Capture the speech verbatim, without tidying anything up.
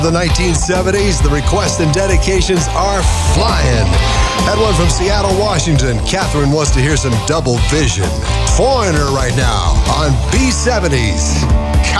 The nineteen seventies, the requests and dedications are flying. Had one from Seattle, Washington. Catherine wants to hear some Double Vision. Foreigner right now on B seventies.